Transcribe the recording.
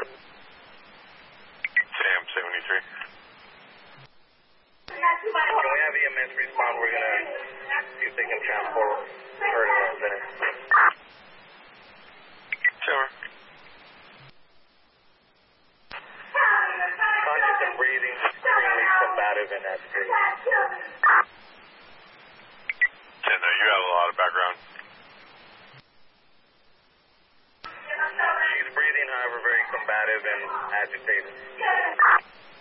Sam 73. Can we have EMS respond? We're going to see if they can transport her to the center. Sure. Conscious and breathing, extremely combative and agitated. 10, you have a lot of background. She's breathing, however, very combative and agitated.